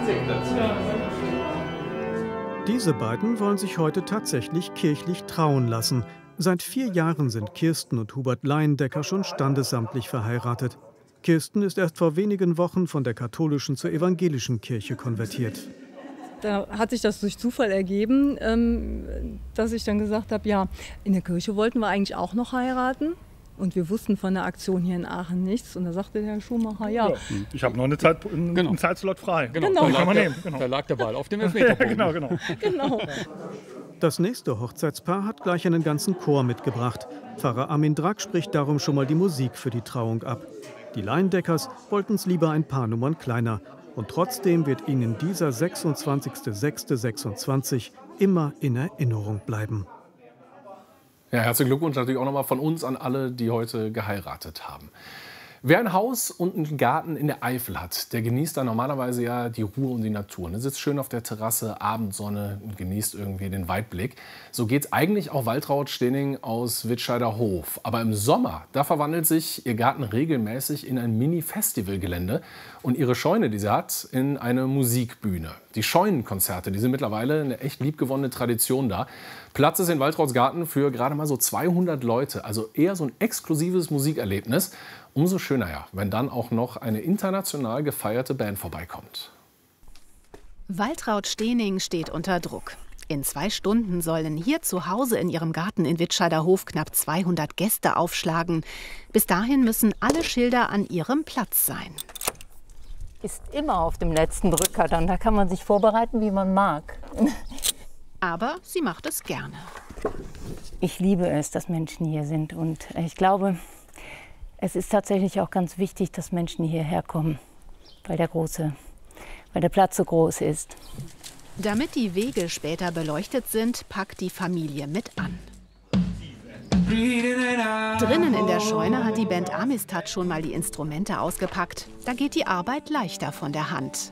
Diese beiden wollen sich heute tatsächlich kirchlich trauen lassen. Seit 4 Jahren sind Kirsten und Hubert Laiendecker schon standesamtlich verheiratet. Kirsten ist erst vor wenigen Wochen von der katholischen zur evangelischen Kirche konvertiert. Da hat sich das durch Zufall ergeben, dass ich dann gesagt habe, ja, in der Kirche wollten wir eigentlich auch noch heiraten. Und wir wussten von der Aktion hier in Aachen nichts. Und da sagte der Herr Schumacher, ja. Ich habe noch einen Zeitslot frei. Genau. Da lag der Ball auf dem Elfmeterbogen. Genau. Das nächste Hochzeitspaar hat gleich einen ganzen Chor mitgebracht. Pfarrer Armin Drack spricht darum schon mal die Musik für die Trauung ab. Die Laiendeckers wollten es lieber ein paar Nummern kleiner. Und trotzdem wird ihnen dieser 26.06.26 immer in Erinnerung bleiben. Ja, herzlichen Glückwunsch natürlich auch nochmal von uns an alle, die heute geheiratet haben. Wer ein Haus und einen Garten in der Eifel hat, der genießt da normalerweise ja die Ruhe und die Natur. Er sitzt schön auf der Terrasse, Abendsonne und genießt irgendwie den Weitblick. So geht's eigentlich auch Waltraud Stening aus Wittscheider Hof. Aber im Sommer, da verwandelt sich ihr Garten regelmäßig in ein Mini-Festivalgelände und ihre Scheune, die sie hat, in eine Musikbühne. Die Scheunenkonzerte, die sind mittlerweile eine echt liebgewonnene Tradition da. Platz ist in Waltrauds Garten für gerade mal so 200 Leute, also eher so ein exklusives Musikerlebnis. Umso schöner ja, wenn dann auch noch eine international gefeierte Band vorbeikommt. Waltraud Stening steht unter Druck. In 2 Stunden sollen hier zu Hause in ihrem Garten in Wittscheider Hof knapp 200 Gäste aufschlagen. Bis dahin müssen alle Schilder an ihrem Platz sein. Ist immer auf dem letzten Drücker, dann da kann man sich vorbereiten, wie man mag. Aber sie macht es gerne. Ich liebe es, dass Menschen hier sind und ich glaube, es ist tatsächlich auch ganz wichtig, dass Menschen hierher kommen, weil der Platz so groß ist. Damit die Wege später beleuchtet sind, packt die Familie mit an. Drinnen in der Scheune hat die Band Amistad schon mal die Instrumente ausgepackt. Da geht die Arbeit leichter von der Hand.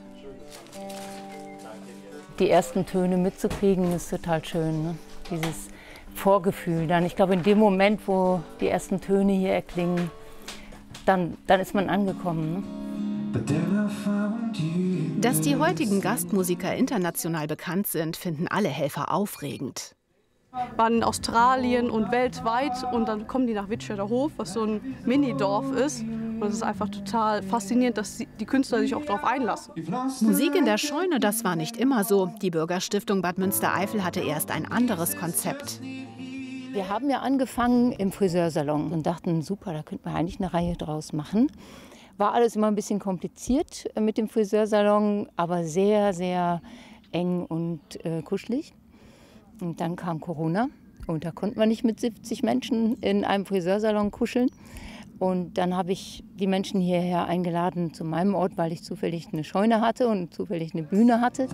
Die ersten Töne mitzukriegen, ist total schön, ne? Dieses Vorgefühl dann. Ich glaube, in dem Moment, wo die ersten Töne hier erklingen, dann ist man angekommen. Ne? Dass die heutigen Gastmusiker international bekannt sind, finden alle Helfer aufregend. Waren in Australien und weltweit und dann kommen die nach Wittscheider Hof, was so ein Mini-Dorf ist. Und es ist einfach total faszinierend, dass die Künstler sich auch darauf einlassen. Musik in der Scheune, das war nicht immer so. Die Bürgerstiftung Bad Münstereifel hatte erst ein anderes Konzept. Wir haben ja angefangen im Friseursalon und dachten, super, da könnten wir eigentlich eine Reihe draus machen. War alles immer ein bisschen kompliziert mit dem Friseursalon, aber sehr, sehr eng und kuschelig. Und dann kam Corona und da konnten wir nicht mit 70 Menschen in einem Friseursalon kuscheln. Und dann habe ich die Menschen hierher eingeladen zu meinem Ort, weil ich zufällig eine Scheune hatte und zufällig eine Bühne hatte.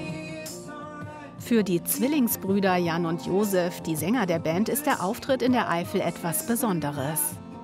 Für die Zwillingsbrüder Jan und Josef, die Sänger der Band, ist der Auftritt in der Eifel etwas Besonderes.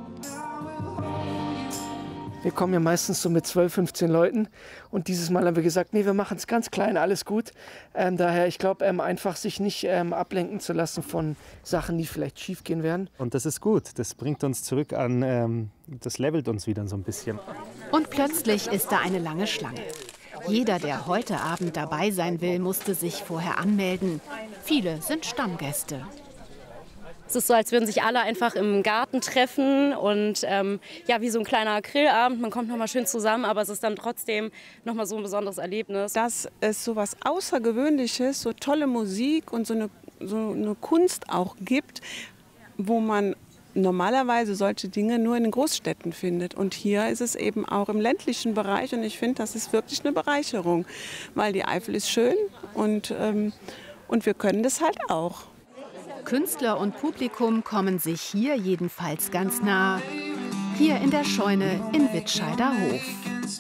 Wir kommen ja meistens so mit 12, 15 Leuten und dieses Mal haben wir gesagt, nee, wir machen es ganz klein, alles gut. Daher, ich glaube, einfach sich nicht ablenken zu lassen von Sachen, die vielleicht schief gehen werden. Und das ist gut, das bringt uns zurück an, das levelt uns wieder so ein bisschen. Und plötzlich ist da eine lange Schlange. Jeder, der heute Abend dabei sein will, musste sich vorher anmelden. Viele sind Stammgäste. Es ist so, als würden sich alle einfach im Garten treffen und ja, wie so ein kleiner Grillabend. Man kommt noch mal schön zusammen, aber es ist dann trotzdem noch mal so ein besonderes Erlebnis. Dass es so was Außergewöhnliches, so tolle Musik und so eine Kunst auch gibt, wo man normalerweise solche Dinge nur in den Großstädten findet. Und hier ist es eben auch im ländlichen Bereich und ich finde, das ist wirklich eine Bereicherung, weil die Eifel ist schön und wir können das halt auch. Künstler und Publikum kommen sich hier jedenfalls ganz nah. Hier in der Scheune in Wittscheider Hof.